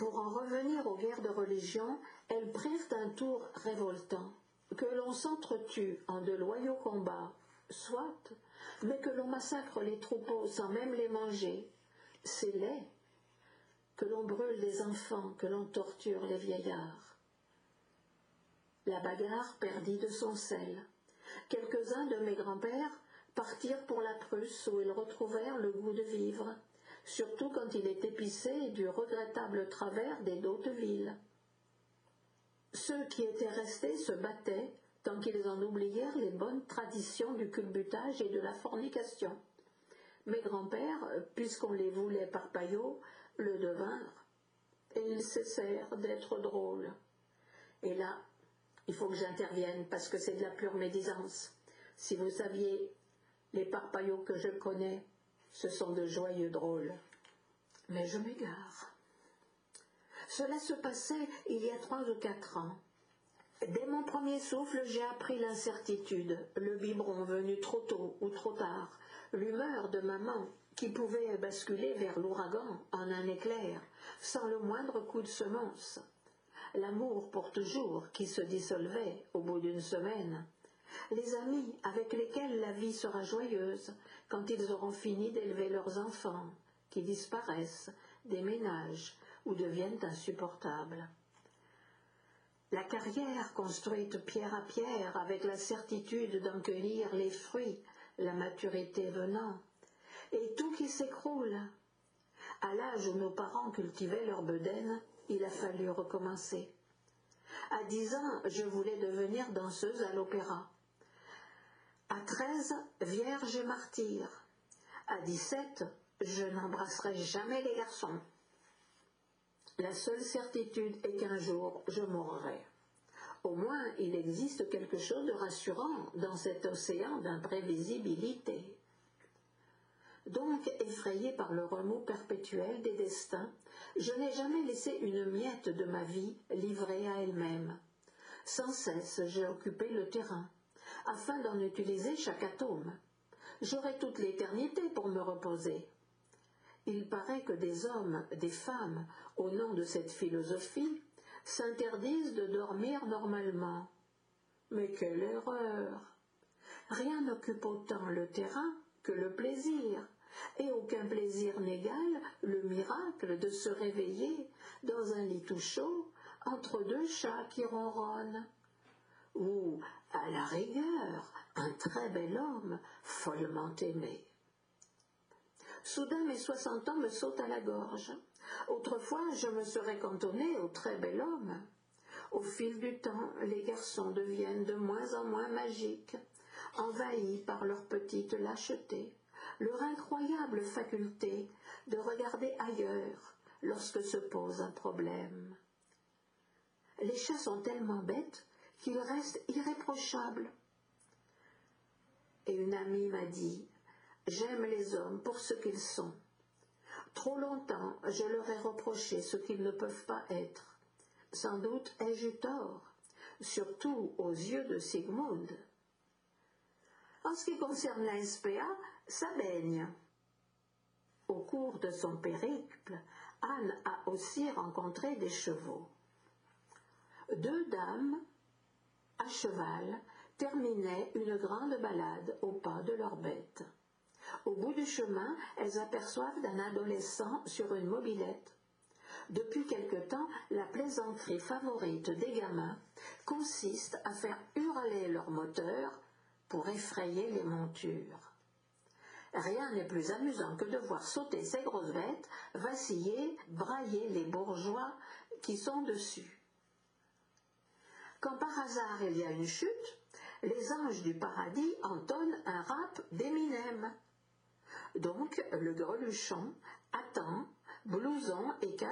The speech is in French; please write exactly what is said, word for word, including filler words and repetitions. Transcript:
Pour en revenir aux guerres de religion, elles prirent un tour révoltant. Que l'on s'entretue en de loyaux combats, soit, mais que l'on massacre les troupeaux sans même les manger, c'est laid. Que l'on brûle des enfants, que l'on torture les vieillards. La bagarre perdit de son sel. Quelques-uns de mes grands-pères partirent pour la Prusse où ils retrouvèrent le goût de vivre, surtout quand il est épicé du regrettable travers des d'Hauteville. Ceux qui étaient restés se battaient tant qu'ils en oublièrent les bonnes traditions du culbutage et de la fornication. Mes grands-pères, puisqu'on les voulait par paillots, le devinrent, et ils cessèrent d'être drôles. Et là, il faut que j'intervienne parce que c'est de la pure médisance. Si vous saviez, les parpaillots que je connais, ce sont de joyeux drôles. Mais je m'égare. Cela se passait il y a trois ou quatre ans. Dès mon premier souffle, j'ai appris l'incertitude, le biberon venu trop tôt ou trop tard, l'humeur de maman qui pouvait basculer vers l'ouragan en un éclair, sans le moindre coup de semonce, l'amour pour toujours qui se dissolvait au bout d'une semaine, les amis avec lesquels la vie sera joyeuse quand ils auront fini d'élever leurs enfants, qui disparaissent, déménagent ou deviennent insupportables. La carrière construite pierre à pierre avec la certitude d'en cueillir les fruits, la maturité venant, et tout qui s'écroule. À l'âge où nos parents cultivaient leur bedaine, il a fallu recommencer. À dix ans, je voulais devenir danseuse à l'opéra. À treize, vierge et martyre. À dix-sept, je n'embrasserai jamais les garçons. La seule certitude est qu'un jour, je mourrai. Au moins, il existe quelque chose de rassurant dans cet océan d'imprévisibilité. Donc, effrayée par le remous perpétuel des destins, je n'ai jamais laissé une miette de ma vie livrée à elle-même. Sans cesse, j'ai occupé le terrain, afin d'en utiliser chaque atome. J'aurai toute l'éternité pour me reposer. Il paraît que des hommes, des femmes, au nom de cette philosophie, s'interdisent de dormir normalement. Mais quelle erreur! Rien n'occupe autant le terrain que le plaisir, et aucun plaisir n'égale le miracle de se réveiller dans un lit tout chaud entre deux chats qui ronronnent. Ou, à la rigueur, un très bel homme follement aimé. Soudain, mes soixante ans me sautent à la gorge. Autrefois, je me serais cantonnée au très bel homme. Au fil du temps, les garçons deviennent de moins en moins magiques, envahis par leur petite lâcheté, leur incroyable faculté de regarder ailleurs lorsque se pose un problème. Les chats sont tellement bêtes qu'ils restent irréprochables. Et une amie m'a dit « J'aime les hommes pour ce qu'ils sont. Trop longtemps, je leur ai reproché ce qu'ils ne peuvent pas être. Sans doute ai-je eu tort, surtout aux yeux de Sigmund. En ce qui concerne la S P A, ça baigne. » Au cours de son périple, Anne a aussi rencontré des chevaux. Deux dames, à cheval, terminaient une grande balade au pas de leur bête. Au bout du chemin, elles aperçoivent un adolescent sur une mobilette. Depuis quelque temps, la plaisanterie favorite des gamins consiste à faire hurler leur moteur pour effrayer les montures. Rien n'est plus amusant que de voir sauter ces grosses bêtes, vaciller, brailler les bourgeois qui sont dessus. Quand par hasard il y a une chute, les anges du paradis entonnent un rap d'Eminem. Donc le greluchon attend, blouson et